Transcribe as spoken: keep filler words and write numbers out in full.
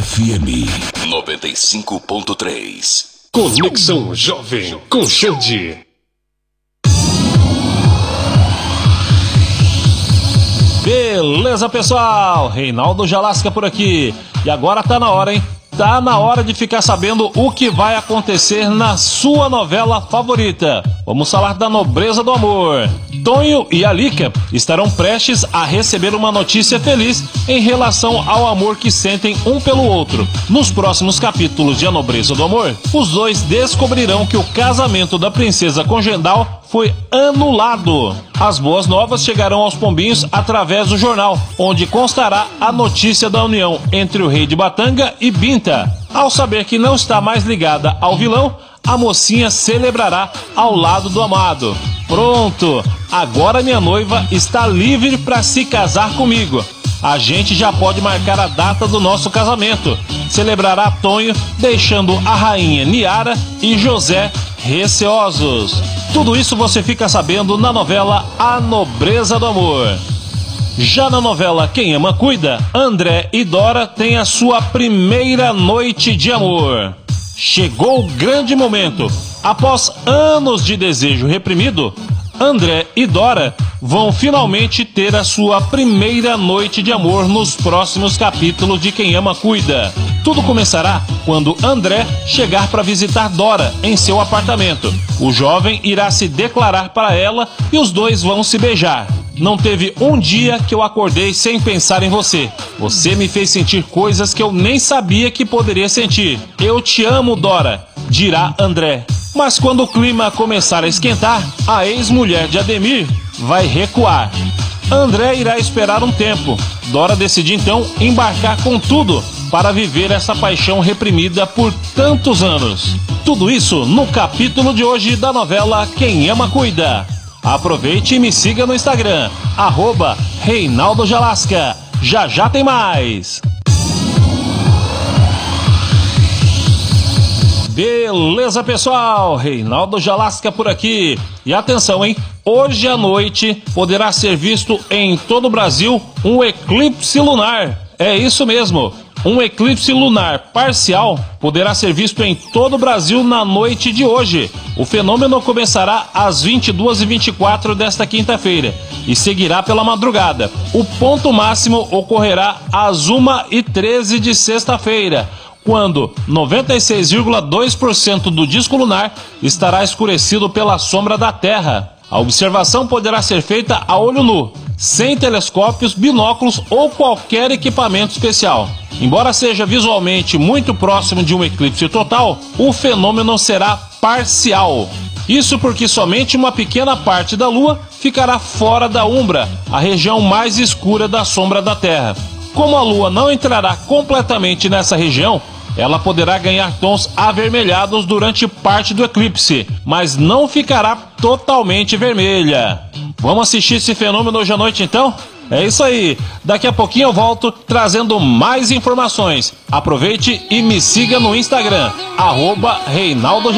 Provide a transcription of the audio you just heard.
F M noventa e cinco ponto três. Conexão Jovem com Xande. Beleza, pessoal? Reinaldo Jalasca por aqui. E agora tá na hora, hein? Tá na hora de ficar sabendo o que vai acontecer na sua novela favorita. Vamos falar da Nobreza do Amor. Tonho e Alica estarão prestes a receber uma notícia feliz em relação ao amor que sentem um pelo outro. Nos próximos capítulos de A Nobreza do Amor, os dois descobrirão que o casamento da princesa com Gendal foi anulado. As boas novas chegarão aos pombinhos através do jornal, onde constará a notícia da união entre o rei de Batanga e Binta. Ao saber que não está mais ligada ao vilão, a mocinha celebrará ao lado do amado. Pronto! Agora minha noiva está livre para se casar comigo. A gente já pode marcar a data do nosso casamento. Celebrará Tonho, deixando a rainha Niara e José receosos. Tudo isso você fica sabendo na novela A Nobreza do Amor. Já na novela Quem Ama Cuida, André e Dora têm a sua primeira noite de amor. Chegou o grande momento. Após anos de desejo reprimido, André e Dora vão finalmente ter a sua primeira noite de amor nos próximos capítulos de Quem Ama Cuida. Tudo começará quando André chegar para visitar Dora em seu apartamento. O jovem irá se declarar para ela e os dois vão se beijar. Não teve um dia que eu acordei sem pensar em você. Você me fez sentir coisas que eu nem sabia que poderia sentir. Eu te amo, Dora, dirá André. Mas quando o clima começar a esquentar, a ex-mulher de Ademir vai recuar. André irá esperar um tempo. Dora decide então embarcar com tudo para viver essa paixão reprimida por tantos anos. Tudo isso no capítulo de hoje da novela Quem Ama Cuida. Aproveite e me siga no Instagram, arroba Reinaldo Jalasca. Já já tem mais! Beleza, pessoal? Reinaldo Jalasca por aqui. E atenção, hein? Hoje à noite poderá ser visto em todo o Brasil um eclipse lunar. É isso mesmo. Um eclipse lunar parcial poderá ser visto em todo o Brasil na noite de hoje. O fenômeno começará às vinte e duas e vinte e quatro desta quinta-feira e seguirá pela madrugada. O ponto máximo ocorrerá às uma e treze de sexta-feira, quando noventa e seis vírgula dois por cento do disco lunar estará escurecido pela sombra da Terra. A observação poderá ser feita a olho nu, sem telescópios, binóculos ou qualquer equipamento especial. Embora seja visualmente muito próximo de um eclipse total, o fenômeno será parcial. Isso porque somente uma pequena parte da Lua ficará fora da umbra, a região mais escura da sombra da Terra. Como a Lua não entrará completamente nessa região, ela poderá ganhar tons avermelhados durante parte do eclipse, mas não ficará totalmente vermelha. Vamos assistir esse fenômeno hoje à noite então? É isso aí, daqui a pouquinho eu volto trazendo mais informações. Aproveite e me siga no Instagram, arroba Reinaldo